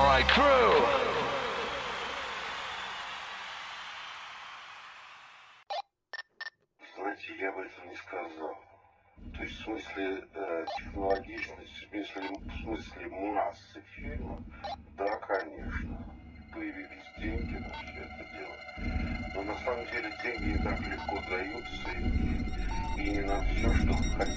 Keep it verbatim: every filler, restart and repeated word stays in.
Alright, crew! Знаете, я бы этого не сказал. То есть в смысле э, технологичности, в смысле, в смысле массы фильма, да, конечно, появились деньги на все это дело. Но на самом деле деньги не так легко даются, и, и не на все, что хотят.